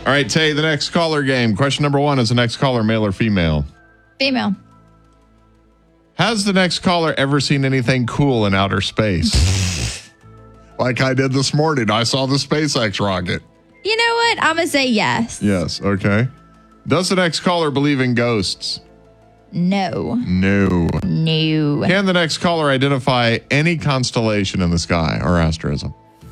All right, Tay, the next caller game. Question number 1 is the next caller male or female? Female. Has the next caller ever seen anything cool in outer space? Like I did this morning. I saw the SpaceX rocket. You know what? I'm going to say yes. Yes, okay. Does the next caller believe in ghosts? No. No. No. Can the next caller identify any constellation in the sky or asterism?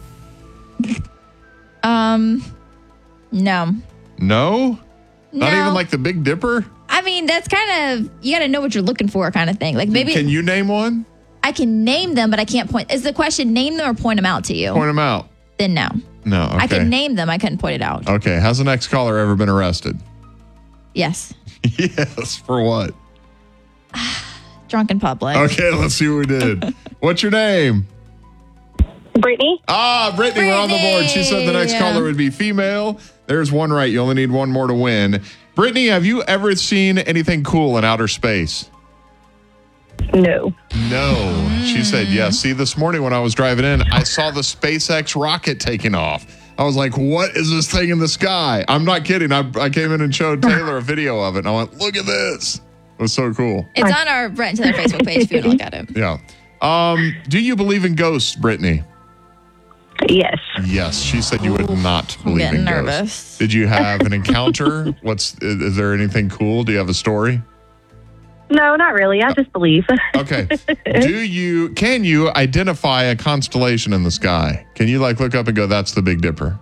No. No? Not No. even like the Big Dipper? I mean, that's kind of, you got to know what you're looking for kind of thing. Like maybe Can you name one? I can name them, but I can't point. Is the question name them or point them out to you? Point them out. Then no. No, okay. I can name them. I couldn't point it out. Okay, has the next caller ever been arrested? Yes. Yes, for what? Drunk in public. Okay, let's see what we did. What's your name? Brittany? Brittany, we're on the board. She said the next Yeah. caller would be female. There's one right. You only need one more to win. Brittany, have you ever seen anything cool in outer space? No. No. She said yes. See, this morning when I was driving in, I saw the SpaceX rocket taking off. I was like, what is this thing in the sky? I'm not kidding. I came in and showed Taylor a video of it, and I went, look at this. It was so cool. It's on our Brett and Taylor Facebook page if you want to look at it. Yeah. Do you believe in ghosts, Brittany? Yes. Yes. She said you would not believe getting in nervous. ghosts. Did you have an encounter? Is there anything cool? Do you have a story? No, not really. I just believe. Okay. Can you identify a constellation in the sky? Can you look up and go, that's the Big Dipper?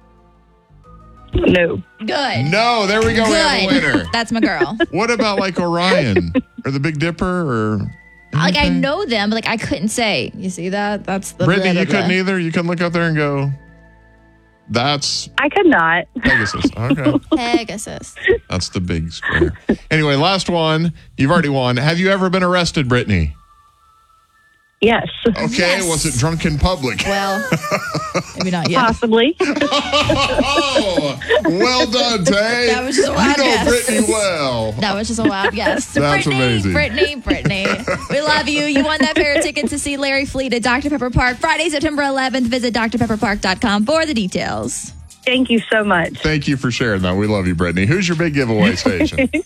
No. Good. No, there we go. We have a Good. winner. That's my girl. What about Orion or the Big Dipper or Like I anything? know them, but I couldn't say. You see that? That's the Brittany, blah, you blah, blah. couldn't either? You couldn't look up there and go, that's I could not. Pegasus. Okay. Pegasus. That's the big square. Anyway, last one. You've already won. Have you ever been arrested, Brittany? Yes. Okay. Yes. Was it drunk in public? Well, maybe not yet. Possibly. Oh, well done, Tay. That was just a wild You know guess. Brittany well. That was just a wild guess. That's amazing. Brittany. We love you. You won that pair of tickets to see Larry Fleet at Dr. Pepper Park Friday, September 11th. Visit drpepperpark.com for the details. Thank you so much. Thank you for sharing that. We love you, Brittany. Who's your big giveaway station?